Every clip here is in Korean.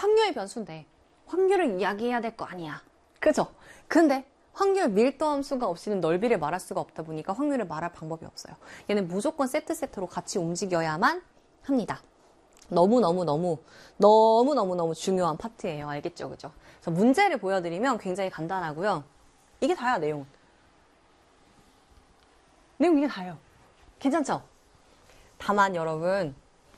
확률의 변수인데 확률을 이야기해야 될 거 아니야. 그죠? 근데 확률 밀도 함수가 없이는 넓이를 말할 수가 없다 보니까 확률을 말할 방법이 없어요. 얘는 무조건 세트로 같이 움직여야만 합니다. 너무너무 중요한 파트예요. 알겠죠? 그죠? 그래서 문제를 보여드리면 굉장히 간단하고요. 이게 다야, 내용 이게 다예요. 괜찮죠? 다만 여러분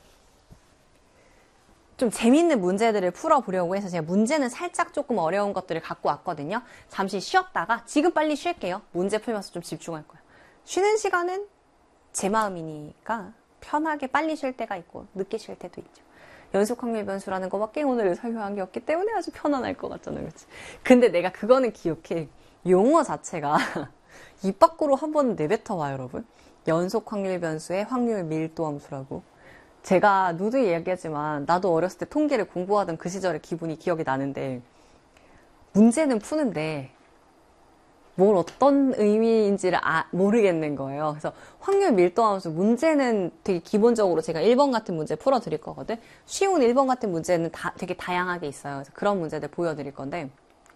좀 재밌는 문제들을 풀어보려고 해서 제가 문제는 살짝 조금 어려운 것들을 갖고 왔거든요. 잠시 쉬었다가 지금 빨리 쉴게요. 문제 풀면서 좀 집중할 거예요. 쉬는 시간은 제 마음이니까 편하게 빨리 쉴 때가 있고 늦게 쉴 때도 있죠. 연속 확률 변수라는 거밖에 오늘 설명한 게 없기 때문에 아주 편안할 것 같잖아요. 그치? 근데 내가 그거는 기억해. 용어 자체가 입 밖으로 한 번 내뱉어와 여러분. 연속 확률 변수의 확률 밀도 함수라고. 제가 누누이 얘기하지만 나도 어렸을 때 통계를 공부하던 그 시절의 기억이 나는데 문제는 푸는데 뭘 어떤 의미인지를 모르겠는 거예요. 그래서 확률 밀도 함수 문제는 되게 기본적으로 제가 1번 같은 문제 풀어드릴 거거든. 쉬운 1번 같은 문제는 되게 다양하게 있어요. 그래서 그런 문제들 보여드릴 건데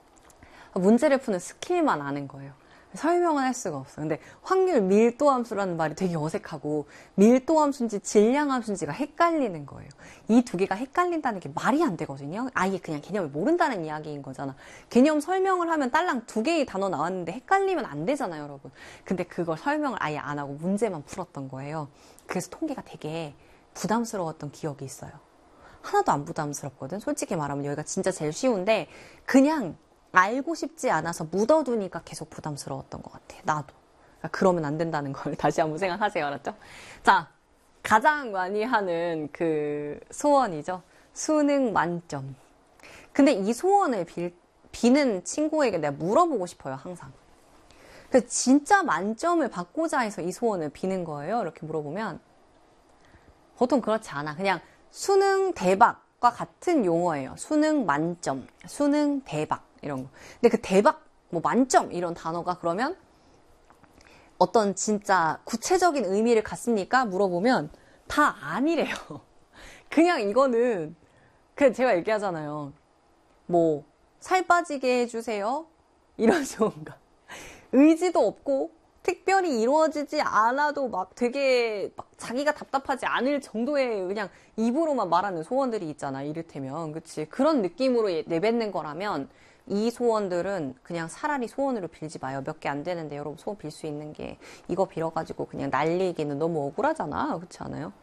문제를 푸는 스킬만 아는 거예요. 설명은 할 수가 없어. 근데 확률 밀도 함수라는 말이 되게 어색하고 밀도 함수인지 질량 함수인지가 헷갈리는 거예요. 이 두 개가 헷갈린다는 게 말이 안 되거든요. 아예 그냥 개념을 모른다는 이야기인 거잖아. 개념 설명을 하면 딸랑 두 개의 단어 나왔는데 헷갈리면 안 되잖아요, 여러분. 근데 그걸 설명을 아예 안 하고 문제만 풀었던 거예요. 그래서 통계가 되게 부담스러웠던 기억이 있어요. 하나도 안 부담스럽거든. 솔직히 말하면 여기가 진짜 제일 쉬운데 그냥 알고 싶지 않아서 묻어두니까 계속 부담스러웠던 것 같아. 나도. 그러니까 그러면 안 된다는 걸 다시 한번 생각하세요. 알았죠? 자, 가장 많이 하는 그 소원이죠. 수능 만점. 근데 이 소원을 비는 친구에게 내가 물어보고 싶어요. 항상. 그래서 진짜 만점을 받고자 해서 이 소원을 비는 거예요. 이렇게 물어보면 보통 그렇지 않아. 그냥 수능 대박과 같은 용어예요. 수능 만점, 수능 대박. 이런 거. 근데 그 대박, 뭐 만점 이런 단어가 그러면 어떤 진짜 구체적인 의미를 갖습니까? 물어보면 다 아니래요. 그냥 이거는 제가 얘기하잖아요. 뭐 살 빠지게 해주세요. 이런 소원가. 의지도 없고 특별히 이루어지지 않아도 막 되게 막 자기가 답답하지 않을 정도의 그냥 입으로만 말하는 소원들이 있잖아. 이를테면 그치? 그런 느낌으로 내뱉는 거라면 이 소원들은 그냥 차라리 소원으로 빌지 마요. 몇 개 안 되는데 여러분 소원 빌 수 있는 게 이거 빌어가지고 그냥 날리기는 너무 억울하잖아. 그렇지 않아요?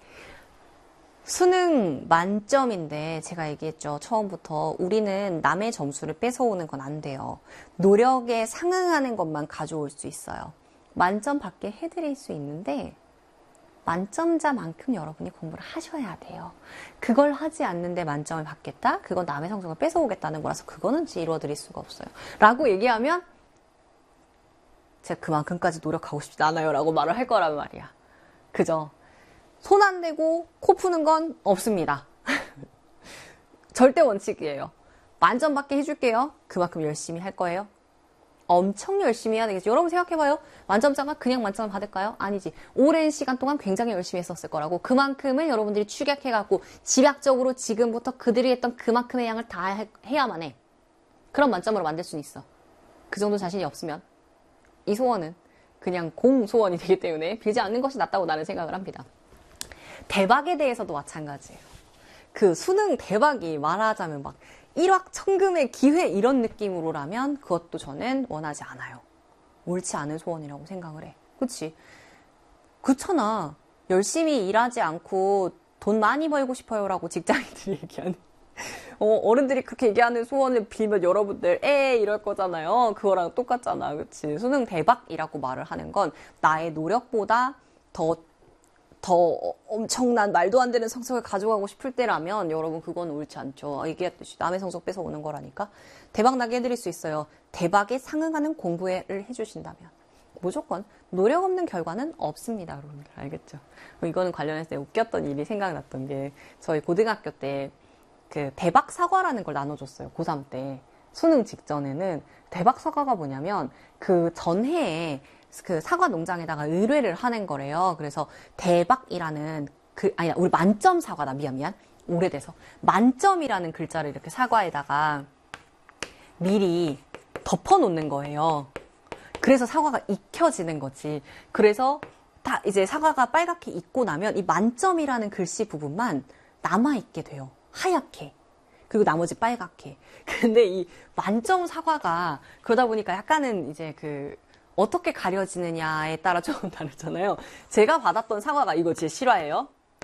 수능 만점인데 제가 얘기했죠. 처음부터 우리는 남의 점수를 뺏어오는 건 안 돼요. 노력에 상응하는 것만 가져올 수 있어요. 만점 받게 해드릴 수 있는데 만점자만큼 여러분이 공부를 하셔야 돼요. 그걸 하지 않는데 만점을 받겠다? 그건 남의 성적을 뺏어오겠다는 거라서 그거는 이루어드릴 수가 없어요. 라고 얘기하면 제가 그만큼까지 노력하고 싶지 않아요 라고 말을 할 거란 말이야. 그죠? 손 안 대고 코 푸는 건 없습니다. 절대 원칙이에요. 만점 받게 해줄게요. 그만큼 열심히 할 거예요. 엄청 열심히 해야 되겠죠. 여러분 생각해봐요. 만점자가 그냥 만점을 받을까요? 아니지. 오랜 시간 동안 굉장히 열심히 했었을 거라고. 그만큼은 여러분들이 축약해갖고 집약적으로 지금부터 그들이 했던 그만큼의 양을 다 해야만 해. 그런 만점으로 만들 수는 있어. 그 정도 자신이 없으면 이 소원은 그냥 공소원이 되기 때문에 빌지 않는 것이 낫다고 나는 생각을 합니다. 대박에 대해서도 마찬가지예요. 그 수능 대박이 말하자면 막 일확천금의 기회 이런 느낌으로라면 그것도 저는 원하지 않아요. 옳지 않은 소원이라고 생각을 해. 그치? 그렇잖아. 열심히 일하지 않고 돈 많이 벌고 싶어요 라고 직장인들이 얘기하는 어른들이 그렇게 얘기하는 소원을 빌면 여러분들 이럴 거잖아요. 그거랑 똑같잖아. 그치? 수능 대박이라고 말을 하는 건 나의 노력보다 더 엄청난 말도 안 되는 성적을 가져가고 싶을 때라면 여러분 그건 옳지 않죠. 얘기했듯이 남의 성적 뺏어오는 거라니까. 대박 나게 해드릴 수 있어요. 대박에 상응하는 공부를 해주신다면. 무조건 노력 없는 결과는 없습니다. 여러분들 알겠죠? 이거는 관련해서 웃겼던 일이 생각났던 게 저희 고등학교 때 그 대박 사과라는 걸 나눠줬어요. 고3 때. 수능 직전에는 대박 사과가 뭐냐면 그 전해에 그 사과 농장에다가 의뢰를 하는 거래요. 그래서 대박이라는 우리 만점 사과다. 미안. 오래돼서. 만점이라는 글자를 이렇게 사과에다가 미리 덮어놓는 거예요. 그래서 사과가 익혀지는 거지. 그래서 다 이제 사과가 빨갛게 익고 나면 이 만점이라는 글씨 부분만 남아있게 돼요. 하얗게. 그리고 나머지 빨갛게. 근데 이 만점 사과가 그러다 보니까 약간은 이제 어떻게 가려지느냐에 따라 조금 다르잖아요. 제가 받았던 사과가 이거 제 실화예요.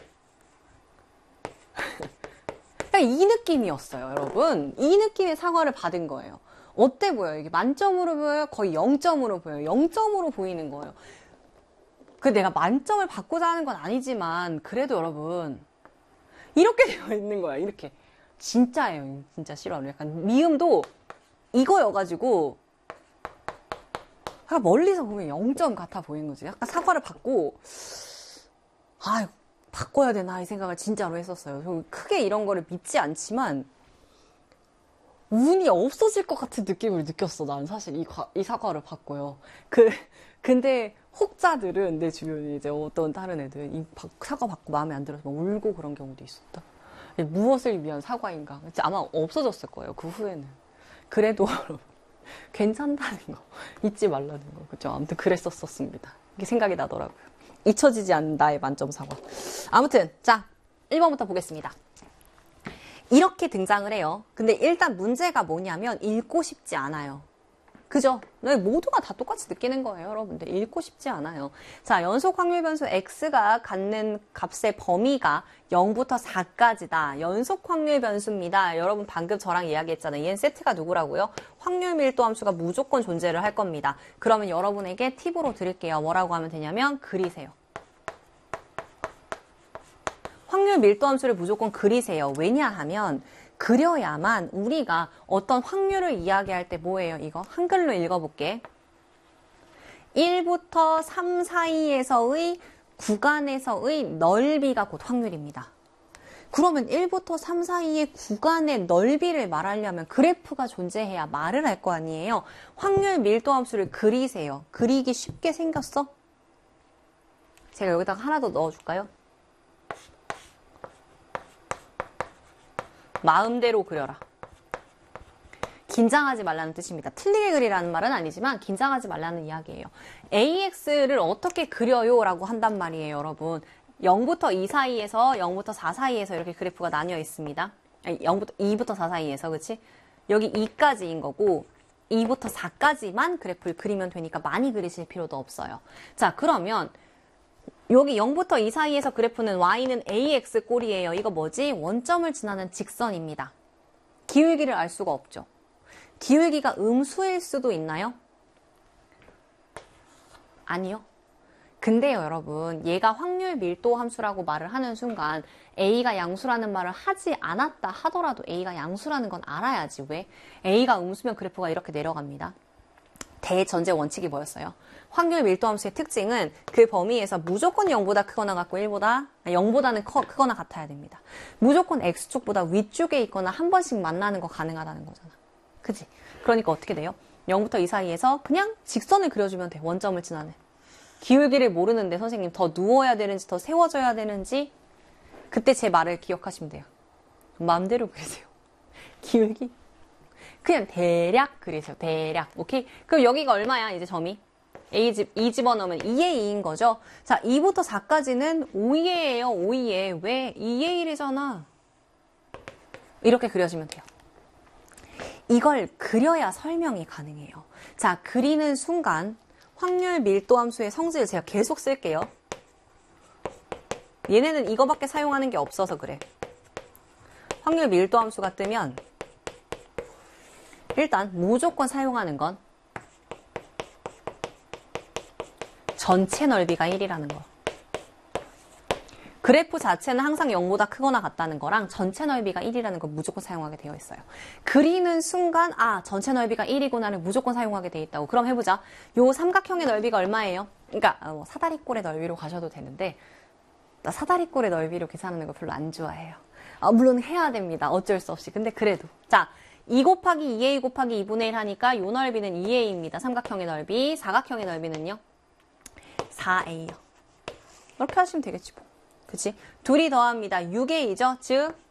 이 느낌이었어요, 여러분. 이 느낌의 사과를 받은 거예요. 어때 보여요? 이게 만점으로 보여요? 거의 0점으로 보여요. 0점으로 보이는 거예요. 내가 만점을 받고자 하는 건 아니지만 그래도 여러분 이렇게 되어 있는 거야. 이렇게. 진짜예요. 진짜 실화로. 약간 미음도 이거여가지고 멀리서 보면 0점 같아 보이는 거지. 약간 사과를 받고 바꿔야 되나 이 생각을 진짜로 했었어요. 크게 이런 거를 믿지 않지만 운이 없어질 것 같은 느낌을 느꼈어. 난 사실 이 사과를 받고요. 근데 혹자들은 내 주변에 이제 어떤 다른 애들 이 사과 받고 마음에 안 들어서 막 울고 그런 경우도 있었다. 무엇을 위한 사과인가? 아마 없어졌을 거예요. 그 후에는. 그래도 괜찮다는 거 잊지 말라는 거. 그죠? 아무튼 그랬었습니다. 이게 생각이 나더라고요. 잊혀지지 않는 나의 만점 사과. 아무튼 자 1번부터 보겠습니다. 이렇게 등장을 해요. 근데 일단 문제가 뭐냐면 읽고 싶지 않아요. 그죠? 모두가 다 똑같이 느끼는 거예요, 여러분들. 읽고 싶지 않아요. 자, 연속 확률 변수 x가 갖는 값의 범위가 0부터 4까지다. 연속 확률 변수입니다. 여러분 방금 저랑 이야기했잖아요. 얘는 세트가 누구라고요? 확률 밀도 함수가 무조건 존재를 할 겁니다. 그러면 여러분에게 팁으로 드릴게요. 뭐라고 하면 되냐면 그리세요. 확률 밀도 함수를 무조건 그리세요. 왜냐하면 그려야만 우리가 어떤 확률을 이야기할 때 뭐예요? 이거 한글로 읽어볼게. 1부터 3 사이에서의 구간에서의 넓이가 곧 확률입니다. 그러면 1부터 3 사이의 구간의 넓이를 말하려면 그래프가 존재해야 말을 할 거 아니에요. 확률 밀도 함수를 그리세요. 그리기 쉽게 생겼어? 제가 여기다가 하나 더 넣어줄까요? 마음대로 그려라. 긴장하지 말라는 뜻입니다. 틀리게 그리라는 말은 아니지만 긴장하지 말라는 이야기예요. AX를 어떻게 그려요? 라고 한단 말이에요, 여러분. 0부터 2 사이에서 0부터 4 사이에서 이렇게 그래프가 나뉘어 있습니다. 아니, 2부터 4 사이에서, 그치? 여기 2까지인 거고 2부터 4까지만 그래프를 그리면 되니까 많이 그리실 필요도 없어요. 자, 그러면 여기 0부터 2 사이에서 그래프는 y는 ax 꼴이에요. 이거 뭐지? 원점을 지나는 직선입니다. 기울기를 알 수가 없죠. 기울기가 음수일 수도 있나요? 아니요. 근데요, 여러분, 얘가 확률 밀도 함수라고 말을 하는 순간 a가 양수라는 말을 하지 않았다 하더라도 a가 양수라는 건 알아야지. 왜? a가 음수면 그래프가 이렇게 내려갑니다. 대전제 원칙이 뭐였어요? 확률 밀도 함수의 특징은 그 범위에서 무조건 0보다 크거나 같고 0보다는 크거나 같아야 됩니다. 무조건 x축보다 위쪽에 있거나 한 번씩 만나는 거 가능하다는 거잖아. 그치? 그러니까 어떻게 돼요? 0부터 2 사이에서 그냥 직선을 그려주면 돼. 원점을 지나는. 기울기를 모르는데 선생님 더 누워야 되는지 더 세워져야 되는지 그때 제 말을 기억하시면 돼요. 마음대로 그리세요. 기울기. 그냥 대략 그리세요. 대략. 오케이? 그럼 여기가 얼마야? 이제 점이. 2 집어넣으면 2의 2인 거죠. 자, 2부터 4까지는 5예예요. 5예. 왜? 2의 1이잖아. 이렇게 그려지면 돼요. 이걸 그려야 설명이 가능해요. 자, 그리는 순간 확률 밀도 함수의 성질을 제가 계속 쓸게요. 얘네는 이거밖에 사용하는 게 없어서 그래. 확률 밀도 함수가 뜨면 일단 무조건 사용하는 건 전체 넓이가 1이라는 거. 그래프 자체는 항상 0보다 크거나 같다는 거랑 전체 넓이가 1이라는 걸 무조건 사용하게 되어 있어요. 그리는 순간 전체 넓이가 1이구나를 무조건 사용하게 되어 있다고. 그럼 해보자. 요 삼각형의 넓이가 얼마예요? 그러니까 사다리꼴의 넓이로 가셔도 되는데 나 사다리꼴의 넓이로 계산하는 거 별로 안 좋아해요. 물론 해야 됩니다. 어쩔 수 없이. 근데 그래도. 자, 2 곱하기 2a 곱하기 2분의 1 하니까 요 넓이는 2a입니다. 삼각형의 넓이. 사각형의 넓이는요? 4a요. 이렇게 하시면 되겠지 뭐. 그치? 둘이 더합니다. 6a죠? 즉